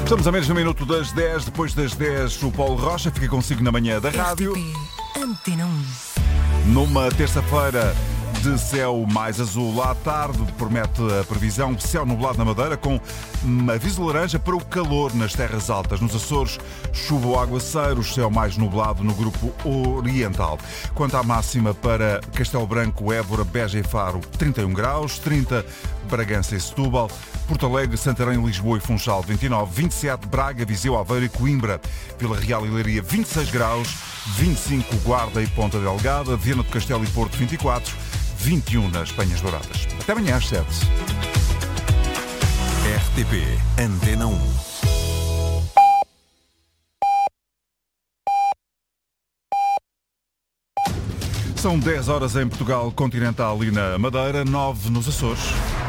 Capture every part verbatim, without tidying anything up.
Estamos a menos de um minuto das dez. Depois das dez, o Paulo Rocha fica consigo na manhã da rádio. R T P Antena um. Numa terça-feira de céu mais azul à tarde, promete a previsão céu nublado na Madeira com aviso laranja para o calor nas terras altas. Nos Açores, chuva ou aguaceiros, céu mais nublado no grupo oriental. Quanto à máxima para Castelo Branco, Évora, Beja e Faro, trinta e um graus, trinta Bragança e Setúbal, Porto Alegre, Santarém, Lisboa e Funchal, vinte e nove, vinte e sete Braga, Viseu, Aveiro e Coimbra, Vila Real e Leiria, vinte e seis graus, vinte e cinco Guarda e Ponta Delgada, Viana do Castelo e Porto, vinte e quatro, vinte e um nas Penhas Douradas. Até amanhã às sete. R T P Antena um. São dez horas em Portugal continental e na Madeira, nove nos Açores.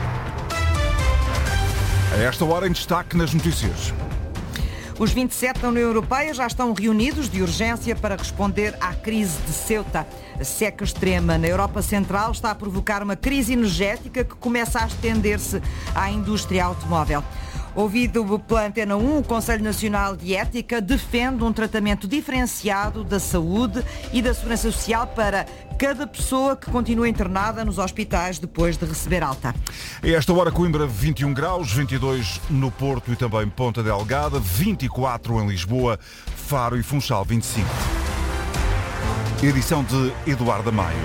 A esta hora em destaque nas notícias. Os vinte e sete da União Europeia já estão reunidos de urgência para responder à crise de Ceuta. A seca extrema na Europa Central está a provocar uma crise energética que começa a estender-se à indústria automóvel. Ouvido pela Antena um, o Conselho Nacional de Ética defende um tratamento diferenciado da saúde e da segurança social para cada pessoa que continua internada nos hospitais depois de receber alta. A esta hora, Coimbra, vinte e um graus, vinte e dois no Porto e também Ponta Delgada, vinte e quatro em Lisboa, Faro e Funchal, vinte e cinco. Edição de Eduardo Maio.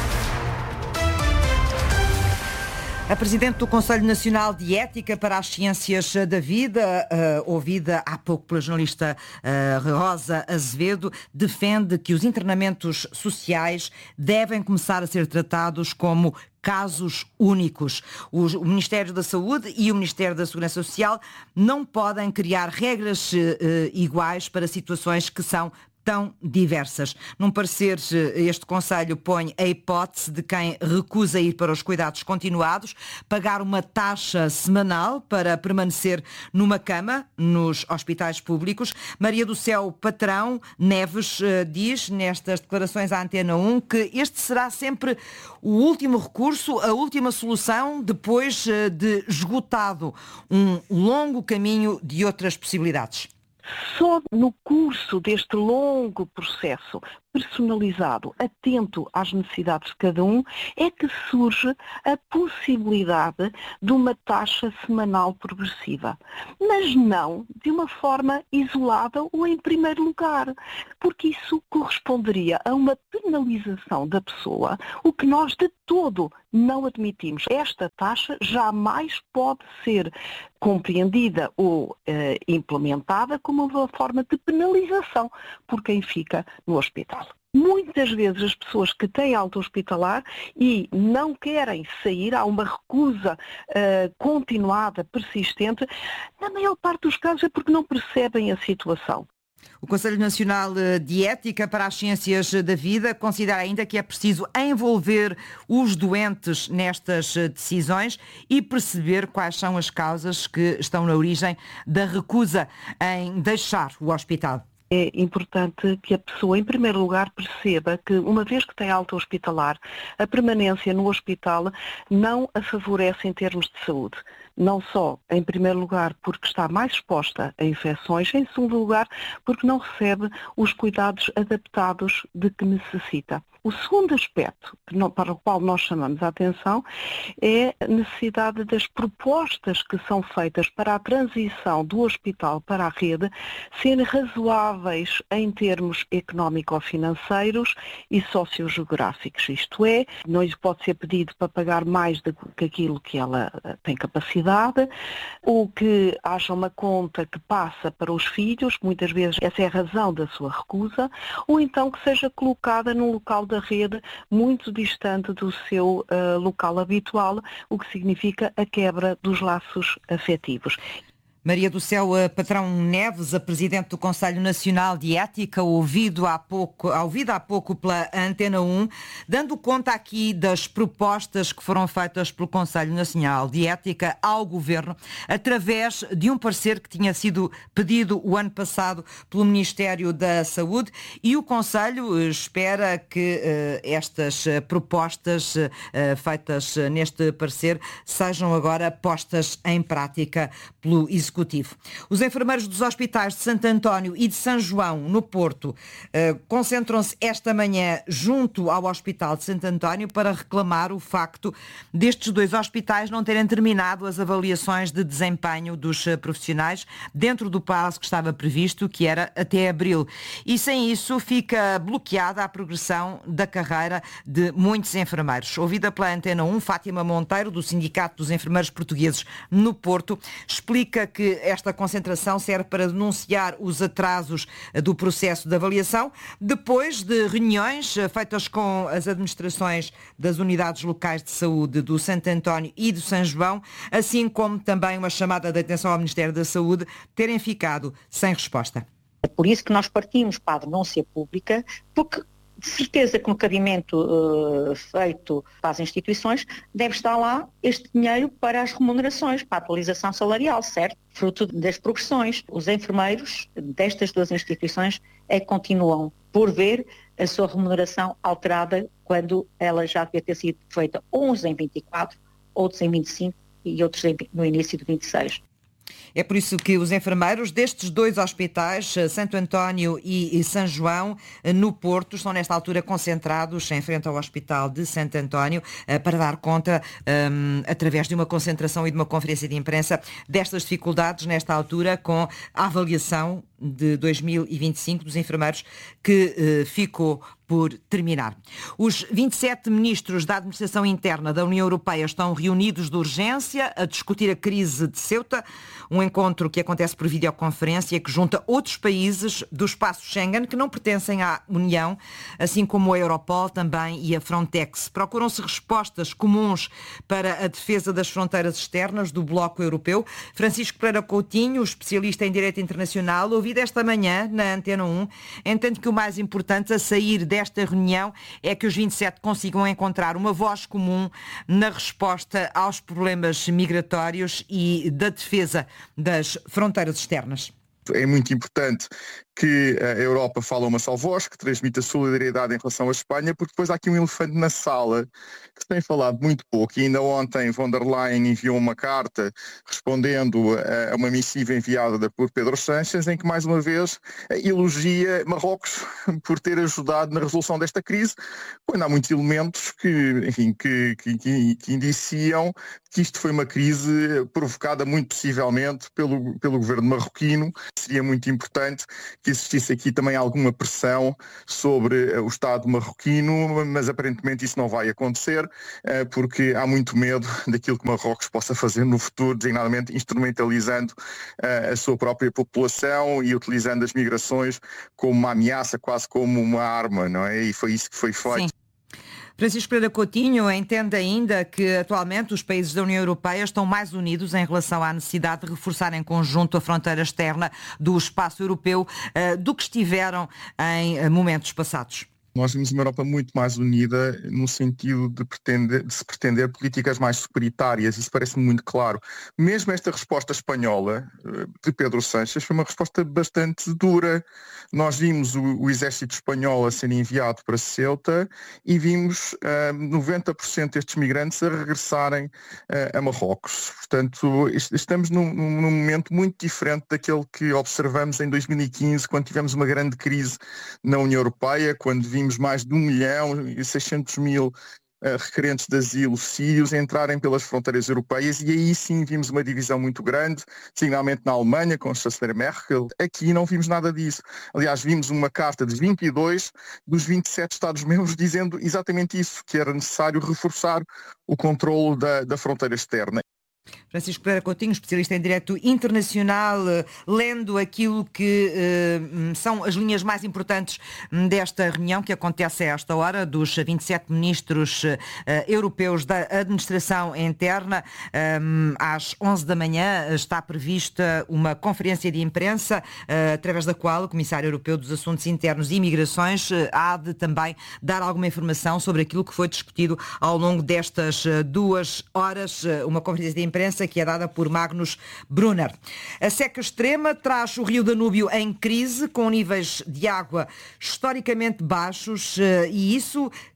A Presidente do Conselho Nacional de Ética para as Ciências da Vida, uh, ouvida há pouco pela jornalista uh, Rosa Azevedo, defende que os internamentos sociais devem começar a ser tratados como casos únicos. O Ministério da Saúde e o Ministério da Segurança Social não podem criar regras uh, iguais para situações que são tão diversas. Num parecer, este Conselho põe a hipótese de quem recusa ir para os cuidados continuados pagar uma taxa semanal para permanecer numa cama nos hospitais públicos. Maria do Céu Patrão Neves diz nestas declarações à Antena um que este será sempre o último recurso, a última solução depois de esgotado um longo caminho de outras possibilidades. Só no curso deste longo processo personalizado, atento às necessidades de cada um, é que surge a possibilidade de uma taxa semanal progressiva. Mas não de uma forma isolada ou em primeiro lugar, porque isso corresponderia a uma penalização da pessoa, o que nós de todo não admitimos. Esta taxa jamais pode ser compreendida ou eh, implementada como uma forma de penalização por quem fica no hospital. Muitas vezes as pessoas que têm alta hospitalar e não querem sair, há uma recusa uh, continuada, persistente, na maior parte dos casos é porque não percebem a situação. O Conselho Nacional de Ética para as Ciências da Vida considera ainda que é preciso envolver os doentes nestas decisões e perceber quais são as causas que estão na origem da recusa em deixar o hospital. É importante que a pessoa, em primeiro lugar, perceba que, uma vez que tem alta hospitalar, a permanência no hospital não a favorece em termos de saúde. Não só, em primeiro lugar, porque está mais exposta a infecções, em segundo lugar, porque não recebe os cuidados adaptados de que necessita. O segundo aspecto para o qual nós chamamos a atenção é a necessidade das propostas que são feitas para a transição do hospital para a rede serem razoáveis em termos económico-financeiros e sociogeográficos. Isto é, não lhe pode ser pedido para pagar mais do que aquilo que ela tem capacidade, ou que haja uma conta que passa para os filhos, muitas vezes essa é a razão da sua recusa, ou então que seja colocada num local da rede muito distante do seu uh, local habitual, o que significa a quebra dos laços afetivos. Maria do Céu Patrão Neves, a Presidente do Conselho Nacional de Ética, ouvido há pouco, ouvida há pouco pela Antena um, dando conta aqui das propostas que foram feitas pelo Conselho Nacional de Ética ao Governo, através de um parecer que tinha sido pedido o ano passado pelo Ministério da Saúde, e o Conselho espera que uh, estas propostas uh, feitas neste parecer sejam agora postas em prática pelo Executivo. Executivo. Os enfermeiros dos hospitais de Santo António e de São João, no Porto, concentram-se esta manhã junto ao Hospital de Santo António para reclamar o facto destes dois hospitais não terem terminado as avaliações de desempenho dos profissionais dentro do prazo que estava previsto, que era até abril. E sem isso fica bloqueada a progressão da carreira de muitos enfermeiros. Ouvida pela Antena um, Fátima Monteiro, do Sindicato dos Enfermeiros Portugueses no Porto, explica que esta concentração serve para denunciar os atrasos do processo de avaliação, depois de reuniões feitas com as administrações das unidades locais de saúde do Santo António e do São João, assim como também uma chamada de atenção ao Ministério da Saúde, terem ficado sem resposta. É por isso que nós partimos para a denúncia pública, porque de certeza que no cabimento uh, feito para as instituições deve estar lá este dinheiro para as remunerações, para a atualização salarial, certo? Fruto das progressões. Os enfermeiros destas duas instituições é que continuam por ver a sua remuneração alterada quando ela já devia ter sido feita uns em vinte e quatro, outros em vinte e cinco e outros no início de vinte e seis. É por isso que os enfermeiros destes dois hospitais, Santo António e São João, no Porto, estão nesta altura concentrados em frente ao Hospital de Santo António para dar conta, um, através de uma concentração e de uma conferência de imprensa, destas dificuldades nesta altura com a avaliação de dois mil e vinte e cinco dos enfermeiros que uh, ficou por terminar. Os vinte e sete ministros da Administração Interna da União Europeia estão reunidos de urgência a discutir a crise de Ceuta, um encontro que acontece por videoconferência que junta outros países do espaço Schengen que não pertencem à União, assim como a Europol também e a Frontex. Procuram-se respostas comuns para a defesa das fronteiras externas do Bloco Europeu. Francisco Pereira Coutinho, especialista em Direito Internacional, ouvido esta manhã na Antena um, entende que o mais importante a sair desta reunião é que os vinte e sete consigam encontrar uma voz comum na resposta aos problemas migratórios e da defesa das fronteiras externas. É muito importante que a Europa fale uma só voz, que transmita solidariedade em relação à Espanha, porque depois há aqui um elefante na sala que se tem falado muito pouco. E ainda ontem von der Leyen enviou uma carta respondendo a uma missiva enviada por Pedro Sánchez, em que mais uma vez elogia Marrocos por ter ajudado na resolução desta crise, quando há muitos elementos que, enfim, que, que, que, que indiciam que isto foi uma crise provocada muito possivelmente pelo, pelo governo marroquino. Seria muito importante que existisse aqui também alguma pressão sobre o Estado marroquino, mas aparentemente isso não vai acontecer, porque há muito medo daquilo que Marrocos possa fazer no futuro, designadamente instrumentalizando a sua própria população e utilizando as migrações como uma ameaça, quase como uma arma, não é? E foi isso que foi feito. Sim. Francisco Pereira Coutinho entende ainda que atualmente os países da União Europeia estão mais unidos em relação à necessidade de reforçar em conjunto a fronteira externa do espaço europeu do que estiveram em momentos passados. Nós vimos uma Europa muito mais unida no sentido de, pretender, de se pretender políticas mais securitárias, isso parece-me muito claro. Mesmo esta resposta espanhola de Pedro Sánchez foi uma resposta bastante dura. Nós vimos o, o exército espanhol a ser enviado para Ceuta e vimos uh, noventa por cento destes migrantes a regressarem uh, a Marrocos. Portanto, estamos num, num momento muito diferente daquele que observamos em dois mil e quinze, quando tivemos uma grande crise na União Europeia, quando vimos mais de um milhão e seiscentos mil uh, requerentes de asilo sírios entrarem pelas fronteiras europeias, e aí sim vimos uma divisão muito grande, finalmente na Alemanha, com a chanceler Merkel. Aqui não vimos nada disso. Aliás, vimos uma carta de vinte e dois dos vinte e sete Estados-membros dizendo exatamente isso, que era necessário reforçar o controlo da, da fronteira externa. Francisco Pereira Coutinho, especialista em Direito Internacional, lendo aquilo que uh, são as linhas mais importantes desta reunião que acontece a esta hora, dos vinte e sete ministros uh, europeus da Administração Interna. Um, às onze da manhã está prevista uma conferência de imprensa, uh, através da qual o Comissário Europeu dos Assuntos Internos e Imigrações uh, há de também dar alguma informação sobre aquilo que foi discutido ao longo destas uh, duas horas, uh, uma conferência de imprensa que é dada por Magnus Brunner. A seca extrema traz o rio Danúbio em crise, com níveis de água historicamente baixos, e isso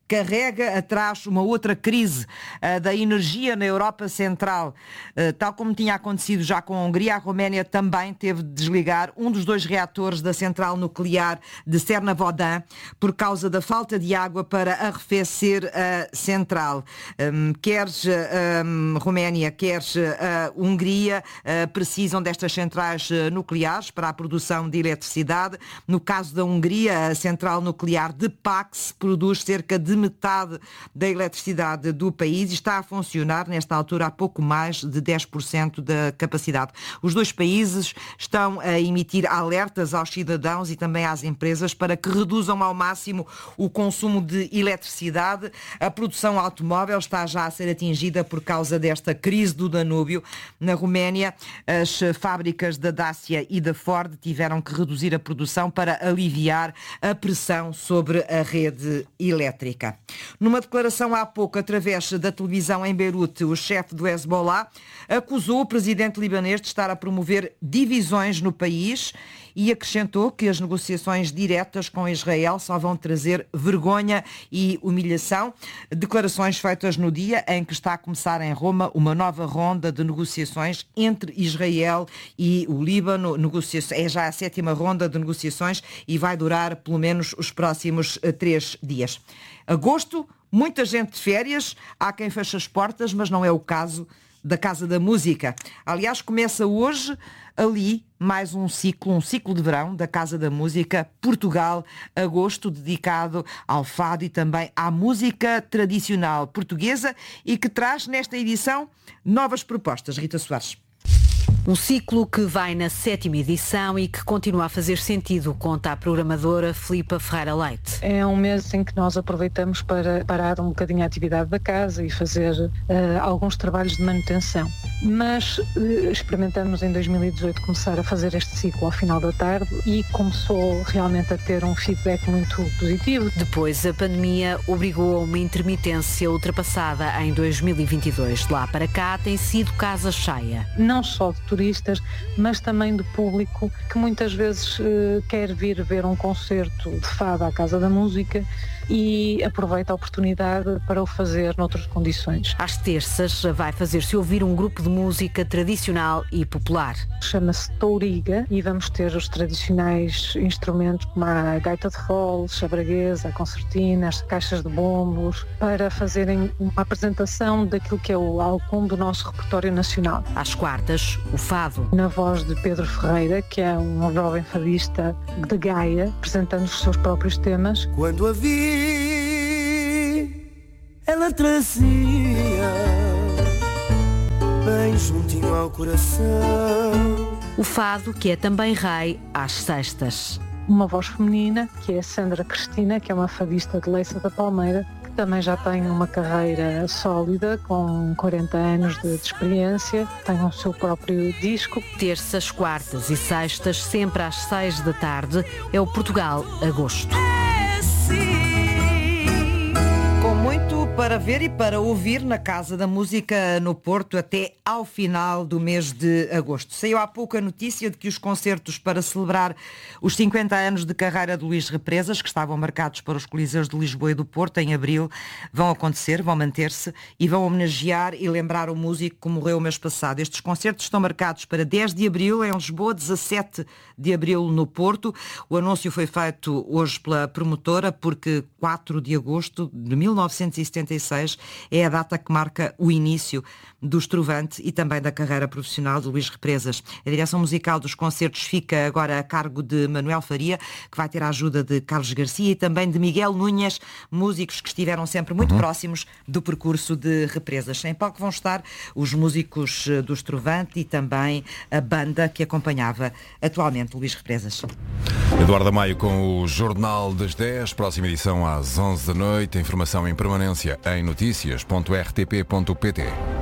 carrega atrás uma outra crise uh, da energia na Europa Central. Uh, tal como tinha acontecido já com a Hungria, a Roménia também teve de desligar um dos dois reatores da central nuclear de Cernavoda por causa da falta de água para arrefecer a central. Um, queres um, Roménia, queres a uh, Hungria, uh, precisam destas centrais uh, nucleares para a produção de eletricidade. No caso da Hungria, a central nuclear de Pax produz cerca de metade da eletricidade do país e está a funcionar nesta altura a pouco mais de dez por cento da capacidade. Os dois países estão a emitir alertas aos cidadãos e também às empresas para que reduzam ao máximo o consumo de eletricidade. A produção automóvel está já a ser atingida por causa desta crise do Danúbio. Na Roménia, as fábricas da Dacia e da Ford tiveram que reduzir a produção para aliviar a pressão sobre a rede elétrica. Numa declaração há pouco, através da televisão em Beirute, o chefe do Hezbollah acusou o presidente libanês de estar a promover divisões no país e acrescentou que as negociações diretas com Israel só vão trazer vergonha e humilhação. Declarações feitas no dia em que está a começar em Roma uma nova ronda de negociações entre Israel e o Líbano. É já a sétima ronda de negociações e vai durar pelo menos os próximos três dias. Agosto, muita gente de férias, há quem feche as portas, mas não é o caso da Casa da Música. Aliás, começa hoje ali mais um ciclo, um ciclo de verão da Casa da Música Portugal, agosto, dedicado ao fado e também à música tradicional portuguesa e que traz nesta edição novas propostas. Rita Soares. Um ciclo que vai na sétima edição e que continua a fazer sentido, conta a programadora Filipa Ferreira Leite. É um mês em que nós aproveitamos para parar um bocadinho a atividade da casa e fazer uh, alguns trabalhos de manutenção. Mas uh, experimentamos em dois mil e dezoito começar a fazer este ciclo ao final da tarde e começou realmente a ter um feedback muito positivo. Depois, a pandemia obrigou a uma intermitência ultrapassada em dois mil e vinte e dois. De lá para cá tem sido casa cheia. Não só de turistas, mas também do público que muitas vezes uh, quer vir ver um concerto de fado à Casa da Música e aproveita a oportunidade para o fazer noutras condições. Às terças vai fazer-se ouvir um grupo de música tradicional e popular. Chama-se Touriga e vamos ter os tradicionais instrumentos como a gaita de rolo, a braguesa, a concertina, as caixas de bombos, para fazerem uma apresentação daquilo que é o alcunde do nosso repertório nacional. Às quartas, o fado. Na voz de Pedro Ferreira, que é um jovem fadista de Gaia, apresentando os seus próprios temas. Quando a vi, ela trazia bem juntinho ao coração. O fado, que é também rei às sextas. Uma voz feminina, que é a Sandra Cristina, que é uma fadista de Leiça da Palmeira, que também já tem uma carreira sólida, com quarenta anos de, de experiência, tem o seu próprio disco. Terças, quartas e sextas, sempre às seis da tarde, é o Portugal Agosto. Muito para ver e para ouvir na Casa da Música no Porto até ao final do mês de agosto. Saiu há pouco a notícia de que os concertos para celebrar os cinquenta anos de carreira de Luís Represas, que estavam marcados para os Coliseus de Lisboa e do Porto em abril, vão acontecer, vão manter-se e vão homenagear e lembrar o músico que morreu o mês passado. Estes concertos estão marcados para dez de abril em Lisboa, dezassete de abril no Porto. O anúncio foi feito hoje pela promotora porque quatro de agosto de mil novecentos e setenta e seis é a data que marca o início do Estrovante e também da carreira profissional de Luís Represas. A direção musical dos concertos fica agora a cargo de Manuel Faria, que vai ter a ajuda de Carlos Garcia e também de Miguel Núñez, músicos que estiveram sempre muito uhum. próximos do percurso de Represas. Em palco vão estar os músicos do Estrovante e também a banda que acompanhava atualmente Luís Represas. Eduardo Maio com o Jornal das dez, próxima edição às onze da noite. Informação em permanência em notícias ponto r t p ponto p t.